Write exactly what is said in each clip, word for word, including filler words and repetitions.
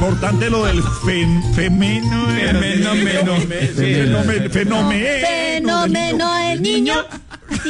importante lo del fen, femeno, fenómeno, fenómeno, fenómeno del niño. Sí,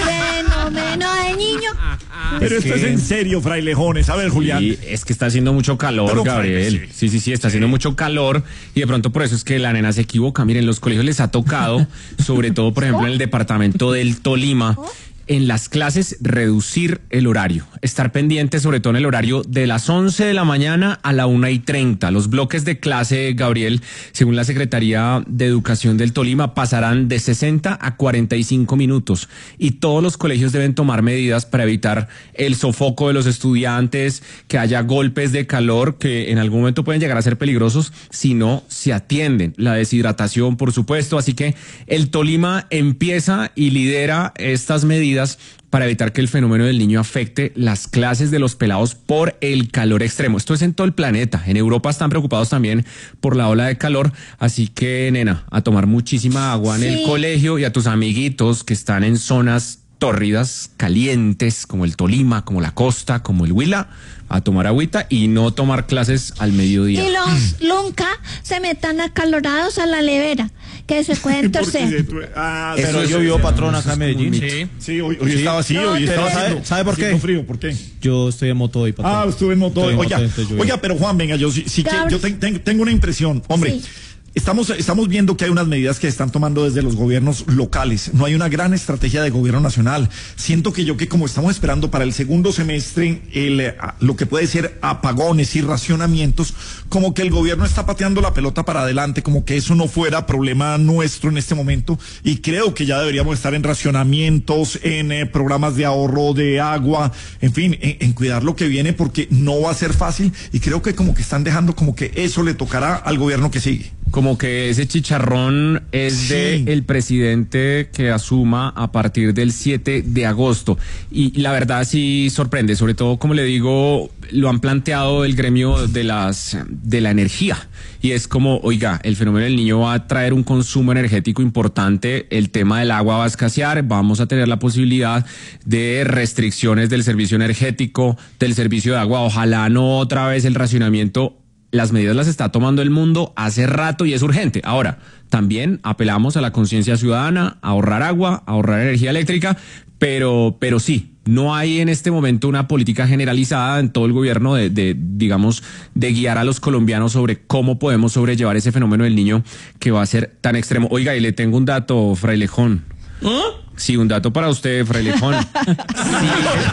fenómeno del niño. Pero esto es en serio, frailejones. A ver, Julián. Sí, es que está haciendo mucho calor, Pero, Gabriel. Sí, sí, sí, está haciendo mucho calor y de pronto por eso es que la nena se equivoca. Miren, los colegios les ha tocado, sobre todo, por ejemplo, en el departamento del Tolima, en las clases reducir el horario, estar pendiente sobre todo en el horario de las once de la mañana a la una y treinta. Los bloques de clase, Gabriel, según la Secretaría de Educación del Tolima, pasarán de sesenta a cuarenta y cinco minutos y todos los colegios deben tomar medidas para evitar el sofoco de los estudiantes, que haya golpes de calor que en algún momento pueden llegar a ser peligrosos si no se atienden. La deshidratación, por supuesto, así que el Tolima empieza y lidera estas medidas para evitar que el fenómeno del niño afecte las clases de los pelados por el calor extremo. Esto es en todo el planeta. En Europa están preocupados también por la ola de calor, así que, nena, a tomar muchísima agua en Sí. el colegio y a tus amiguitos que están en zonas tórridas, calientes, como el Tolima, como la costa, como el Huila, a tomar agüita y no tomar clases al mediodía. Y los nunca se metan acalorados a la nevera, que se pueden torcer. Ah, Pero eso- llovió, patrón, acá en Medellín. Sí. Sí, hoy, hoy Sí. estaba así, No, hoy pero estaba ¿sabe- haciendo- sabe por qué? haciendo frío, ¿por qué? Yo estoy en moto hoy, patrón. Ah, estuve en moto. Estoy en Oiga, moto, entonces llovió. oiga, pero Juan, venga, yo sí, sí que Gabriel. yo ten- ten- tengo una impresión. Hombre, Sí. estamos, estamos viendo que hay unas medidas que están tomando desde los gobiernos locales. No hay una gran estrategia de gobierno nacional. Siento que yo que como estamos esperando para el segundo semestre el, eh, a- lo que puede ser apagones y racionamientos, como que el gobierno está pateando la pelota para adelante, como que eso no fuera problema nuestro en este momento. Y creo que ya deberíamos estar en racionamientos, en eh, programas de ahorro de agua, en fin, en, en cuidar lo que viene, porque no va a ser fácil. Y creo que como que están dejando como que eso le tocará al gobierno que sigue. Como que ese chicharrón es Sí. de el presidente que asuma a partir del siete de agosto. Y la verdad sí sorprende, sobre todo, como le digo, lo han planteado el gremio de las de la energía. Y es como, oiga, el fenómeno del niño va a traer un consumo energético importante, el tema del agua va a escasear, vamos a tener la posibilidad de restricciones del servicio energético, del servicio de agua, ojalá no otra vez el racionamiento. Las medidas las está tomando el mundo hace rato y es urgente. Ahora, también apelamos a la conciencia ciudadana, a ahorrar agua, a ahorrar energía eléctrica, pero, pero sí, no hay en este momento una política generalizada en todo el gobierno de, de, digamos, de guiar a los colombianos sobre cómo podemos sobrellevar ese fenómeno del niño que va a ser tan extremo. Oiga, y le tengo un dato, frailejón. ¿Ah? Sí, un dato para usted, frailejón. Sí,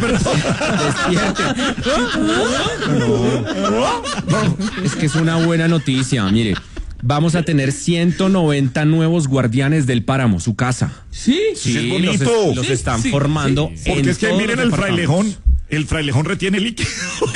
despierte. Es que es una buena noticia, mire. Vamos a tener ciento noventa nuevos guardianes del páramo, su casa. Sí, Sí, es los, bonito. es- los Sí, están sí, formando. sí. Porque en es que todos miren los el departamentos. frailejón, el frailejón retiene líquido.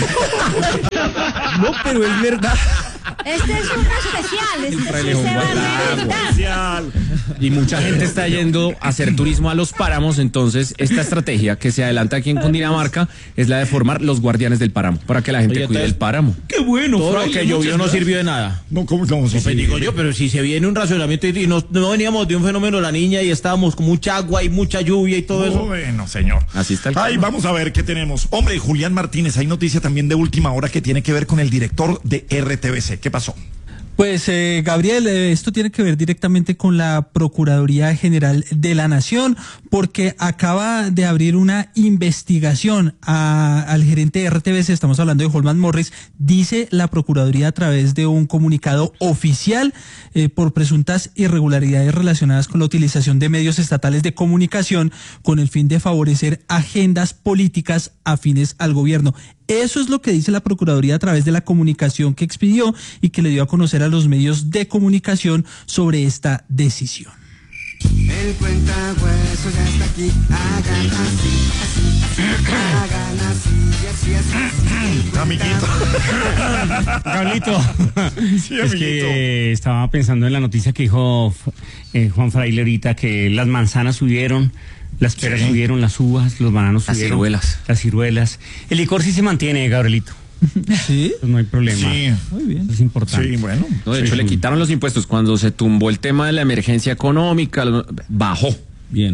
No, pero es verdad. Este es uno especial, este sí frailejón se va guarda a reventar. Especial. Y mucha gente está yendo a hacer turismo a los páramos, entonces esta estrategia que se adelanta aquí en Cundinamarca es la de formar los guardianes del páramo, para que la gente Oye, cuide entonces- el páramo. Qué bueno, Todo lo fraile, que llovió muchas no gracias. sirvió de nada. No, ¿cómo estamos? Pues digo yo, pero si se viene un racionamiento y, y no, no veníamos de un fenómeno de la niña y estábamos con mucha agua y mucha lluvia y todo eso. Bueno, señor. Así está el Ay, clima. vamos a ver qué tenemos. Hombre, Julián Martínez, hay noticia también de última hora que tiene que ver con el director de R T V C. ¿Qué pasó? Pues eh, Gabriel, eh, esto tiene que ver directamente con la Procuraduría General de la Nación, porque acaba de abrir una investigación a- al gerente de R T V C, estamos hablando de Holman Morris, dice la Procuraduría a través de un comunicado oficial eh, por presuntas irregularidades relacionadas con la utilización de medios estatales de comunicación con el fin de favorecer agendas políticas afines al gobierno. Eso es lo que dice la Procuraduría a través de la comunicación que expidió y que le dio a conocer a los medios de comunicación sobre esta decisión. El cuentahuesos ya está aquí, hagan así, así, así, hagan así, así, así, así. Amiguito. Carlito, Sí, es amiguito. que estaba pensando en la noticia que dijo eh, Juan Fraile ahorita, que las manzanas subieron, las peras Sí. subieron, las uvas, los bananos Las subieron. ciruelas. Las ciruelas. El licor sí se mantiene, Gabrielito. ¿Sí? Pues no hay problema. Sí, Muy bien. Eso es importante. sí, bueno. No, de Sí. hecho, le quitaron los impuestos. Cuando se tumbó el tema de la emergencia económica, lo- bajó. Bien.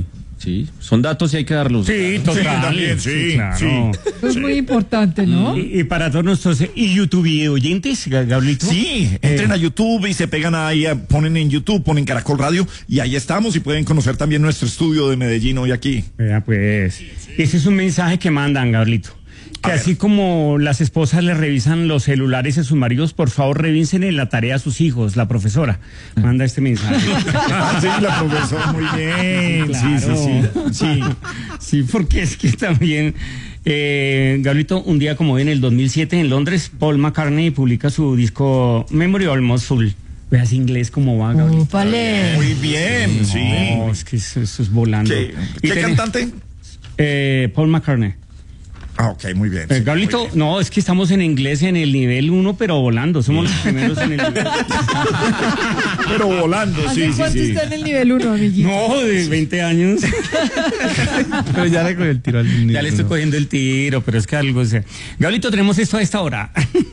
Sí, son datos y hay que darlos. Sí, total. Sí, también, sí, claro. sí. Eso es muy importante, ¿no? Y, y para todos nuestros y YouTube oyentes, Gablito. Sí, entren a YouTube y se pegan ahí, eh, ponen en YouTube, ponen Caracol Radio y ahí estamos y pueden conocer también nuestro estudio de Medellín hoy aquí. Vea, pues, ese es un mensaje que mandan, Gablito. Que A así ver. como las esposas le revisan los celulares a sus maridos, por favor revisen en la tarea a sus hijos, la profesora. Manda este mensaje. Ah, sí, la profesora, muy bien. Claro. Sí, sí, sí. Sí. Sí, porque es que también, eh, Gablito, un día como hoy en el dos mil siete en Londres, Paul McCartney publica su disco Memory Almost Full. Veas inglés como va, Gablito. Úpale. Muy bien, sí. No, es que eso, eso es volando. ¿Qué, Y ¿qué ten- cantante? Eh, Paul McCartney. Ah, ok, muy bien. Eh, sí, Gablito, muy bien. no, es que estamos en inglés en el nivel uno, pero volando. Somos los primeros en el nivel. Pero volando, ¿Hace sí, sí, cuánto sí. está en el nivel uno, amiguito? No, de veinte años. Pero ya le cogió el tiro al Ya le estoy cogiendo el tiro, pero es que algo, o sea. Gablito, tenemos esto a esta hora.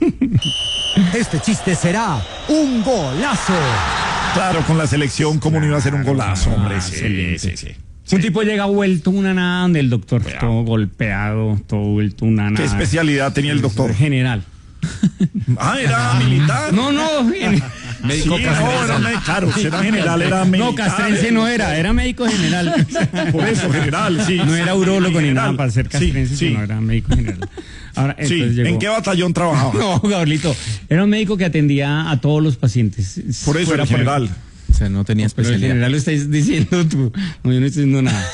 Este chiste será un golazo. Claro, con la selección, ¿cómo no iba a ser un golazo, hombre? Sí, excelente. sí, sí. Un tipo llega vuelto una nada donde el doctor todo golpeado, todo vuelto una nada. ¿Qué especialidad tenía el doctor? General. Ah, era militar. No, no, gen- Médico sí, no, era me- claro, si era general, era militar. no, castrense no era, era médico general. Por eso, general, sí. No era urólogo ni General. nada para ser castrense, Sí, sí. sino era médico general. Ahora, Sí, entonces llegó- ¿en qué batallón trabajaba? No, Gablito, era un médico que atendía a todos los pacientes. Por eso Fuera era general. O sea, no tenía Pero el especialidad. general lo estáis diciendo tú. No, yo no estoy diciendo nada.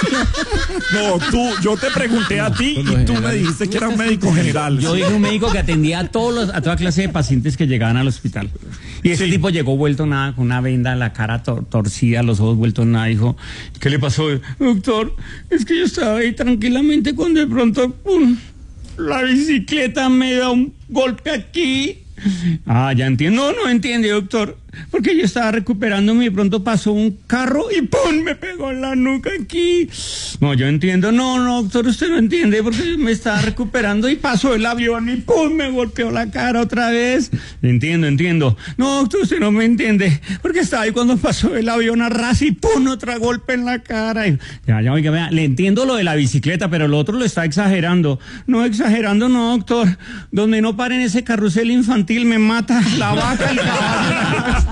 No, tú, yo te pregunté a ti y tú me dijiste que era un médico general. Yo dije un médico que atendía a todos los, a toda clase de pacientes que llegaban al hospital. Y ese Sí. tipo llegó vuelto nada, con una venda, la cara tor- torcida, los ojos vueltos nada. Dijo, ¿qué le pasó? Doctor, es que yo estaba ahí tranquilamente cuando de pronto, ¡pum!, la bicicleta me da un golpe aquí. Ah, ya entiendo. No, no entiende, doctor. Porque yo estaba recuperándome y de pronto pasó un carro y ¡pum!, me pegó en la nuca aquí. No, yo entiendo. No, no, doctor, usted no entiende porque yo me estaba recuperando y pasó el avión y ¡pum!, me golpeó la cara otra vez. Entiendo, entiendo. No, doctor, usted no me entiende porque estaba ahí cuando pasó el avión a ras y ¡pum!, otra golpe en la cara. Y, ya, ya, oiga, vea, le entiendo lo de la bicicleta, pero lo otro lo está exagerando. No, exagerando no, doctor. Donde no paren ese carrusel infantil me mata la vaca y el caballo.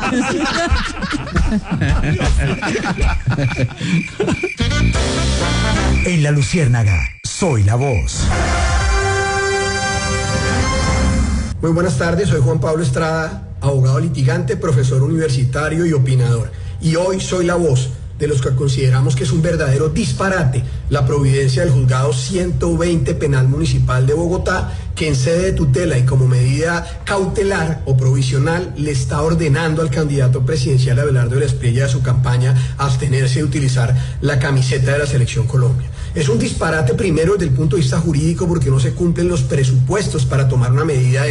En La Luciérnaga, soy la voz. Muy buenas tardes, soy Juan Pablo Estrada, abogado litigante, profesor universitario y opinador. Y hoy soy la voz de los que consideramos que es un verdadero disparate la providencia del juzgado ciento veinte penal municipal de Bogotá, que en sede de tutela y como medida cautelar o provisional le está ordenando al candidato presidencial Abelardo de la Espriella y a su campaña a abstenerse de utilizar la camiseta de la Selección Colombia. Es un disparate primero desde el punto de vista jurídico porque no se cumplen los presupuestos para tomar una medida de